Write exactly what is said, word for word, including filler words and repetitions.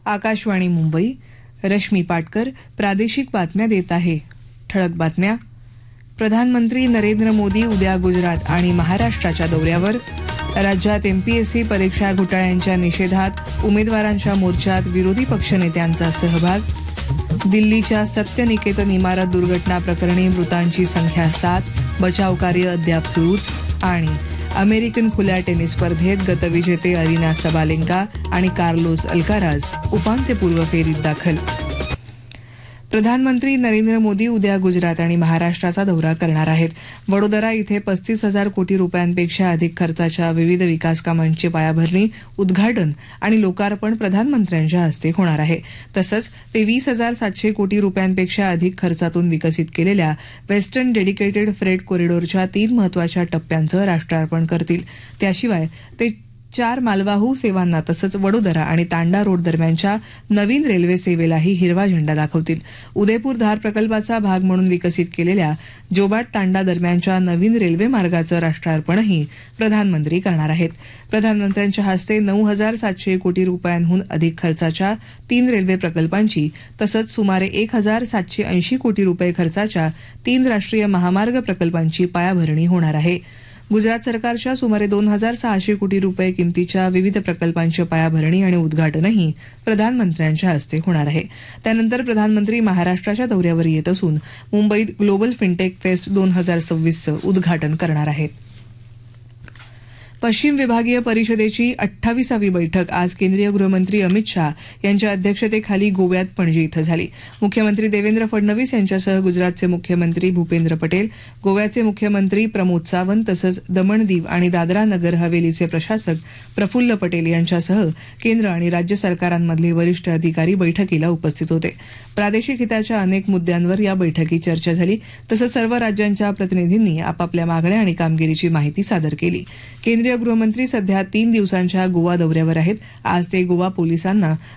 आकाशवाणी मुंबई. रश्मी पाटकर प्रादेशिक बातम्या देत आहे. ठळक बातम्या. प्रधानमंत्री नरेंद्र मोदी उद्या गुजरात आणि महाराष्ट्राच्या दौऱ्यावर. राज्यात एमपीएससी परीक्षा घोटाळ्यांच्या निषेधात उमेदवारांच्या मोर्चात विरोधी पक्षनेत्यांचा सहभाग. दिल्लीच्या सत्यनिकेतन इमारत दुर्घटना प्रकरणी मृतांची संख्या सात, बचावकार्य अद्याप सुरूच. आणि अमेरिकन खुल्या टेनिस स्पर्धेत गतविजेते अरिना सबालेंका आणि कार्लोस अल्काराज उपांत्यपूर्व फेरीत दाखल. प्रधानमंत्री नरेंद्र मोदी उद्या गुजरात आणि महाराष्ट्राचा दौरा करणार आहेत. वडोदरा इथे पस्तीस हजार कोटी रुपयांपेक्षा अधिक खर्चाच्या विविध विकास कामांची पायाभरणी, उद्घाटन आणि लोकार्पण प्रधानमंत्र्यांच्या हस्ते होणार आहे. तसंच ते वीस हजार सातशे कोटी रुपयांपेक्षा अधिक खर्चातून विकसित केलेल्या वेस्टर्न डेडिकेटेड फ्रेट कॉरिडॉरच्या तीन महत्वाच्या टप्प्यांचं राष्ट्रार्पण करतील. त्याशिवाय ते चार मालवाहू सेवांना तसंच वडोदरा आणि तांडा रोड दरम्यानच्या नवीन रेल्वे सेवेलाही हिरवा झेंडा दाखवतील. उदयपूर धार प्रकल्पाचा भाग म्हणून विकसित केलेल्या जोबाट तांडा दरम्यानच्या नवीन रेल्वे मार्गाचं राष्ट्रार्पणही प्रधानमंत्री करणार आहेत. प्रधानमंत्र्यांच्या हस्ते नऊ हजार सातशे कोटी रुपयांहून अधिक खर्चाच्या तीन रेल्वे प्रकल्पांची तसंच सुमारे एक हजार सातशे ऐंशी कोटी रुपये खर्चाच्या तीन राष्ट्रीय महामार्ग प्रकल्पांची पायाभरणी होणार आहे. गुजरात सरकारच्या सुमारे दोन हजार सहाशे कोटी रुपये किमतीच्या विविध प्रकल्पांची पायाभरणी आणि उद्घाटनही प्रधानमंत्र्यांच्या हस्ते होणार आहे. त्यानंतर प्रधानमंत्री महाराष्ट्राच्या दौऱ्यावर येत असून मुंबईत ग्लोबल फिनटेक फेस्ट दोन हजार सव्वीसचं उद्घाटन करणार आहेत. पश्चिम विभागीय परिषदेची अठ्ठावीसावी बैठक आज केंद्रीय गृहमंत्री अमित शाह यांच्या अध्यक्षतेखाली गोव्यात पणजी इथं झाली. मुख्यमंत्री देवेंद्र फडणवीस यांच्यासह गुजरातचे मुख्यमंत्री भूपेंद्र पटेल, गोव्याचे मुख्यमंत्री प्रमोद सावंत तसंच दमण दीव आणि दादरा नगर हवेलीचे प्रशासक प्रफुल्ल पटेल यांच्यासह केंद्र आणि राज्य सरकारांमधले वरिष्ठ अधिकारी बैठकीला उपस्थित होते. प्रादेशिक हिताच्या अनेक मुद्द्यांवर या बैठकीत चर्चा झाली. तसंच सर्व राज्यांच्या प्रतिनिधींनी आपापल्या मागण्या आणि कामगिरीची माहिती सादर केली. केंद्रीय गृहमंत्री सध्या तीन दिवसांच्या गोवा दौऱ्यावर आहेत. आज ते गोवा पोलिसांना